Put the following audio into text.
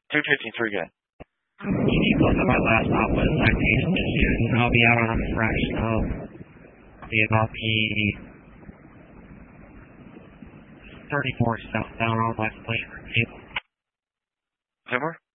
253 again. You go to my last stop was and I'll be out on a fresh, so I'll be about the 34 southbound on West Lake. Zimmer?